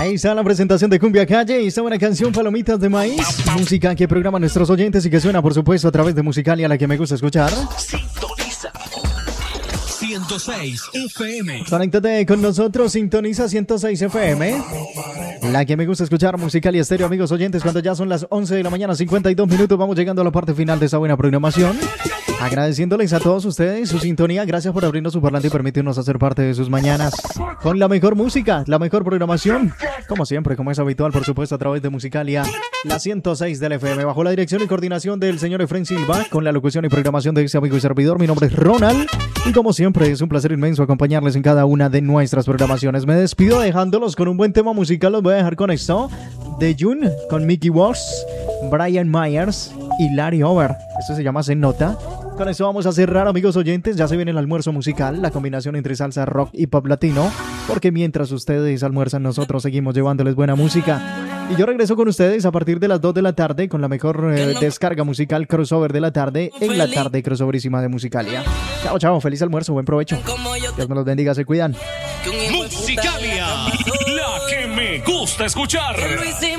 Ahí está la presentación de Cumbia Calle. Esta buena canción, Palomitas de Maíz. Música que programan nuestros oyentes y que suena, por supuesto, a través de Musicalia, la que me gusta escuchar. Sintoniza 106 FM. Conéctate con nosotros, sintoniza 106 FM. La que me gusta escuchar, Musicalia Estéreo, amigos oyentes, cuando ya son las 11 de la mañana, 52 minutos. Vamos llegando a la parte final de esta buena programación. Agradeciéndoles a todos ustedes su sintonía. Gracias por abrirnos su parlante y permitirnos hacer parte de sus mañanas con la mejor música, la mejor programación. Como siempre, como es habitual, por supuesto, a través de Musicalia, la 106 del FM. Bajo la dirección y coordinación del señor Efraín Silva, con la locución y programación de este amigo y servidor. Mi nombre es Ronald. Y como siempre, es un placer inmenso acompañarles en cada una de nuestras programaciones. Me despido dejándolos con un buen tema musical. Los voy a dejar con esto de June, con Mickey Woss, Brian Myers y Larry Over. Esto se llama Se Nota. Con eso vamos a cerrar, amigos oyentes. Ya se viene el almuerzo musical, la combinación entre salsa, rock y pop latino, porque mientras ustedes almuerzan, nosotros seguimos llevándoles buena música. Y yo regreso con ustedes a partir de las 2 de la tarde con la mejor descarga musical crossover de la tarde, en la tarde crossoverísima de Musicalia. Chao, chao, feliz almuerzo, buen provecho. Dios me los bendiga, se cuidan. Musicalia, la que me gusta escuchar.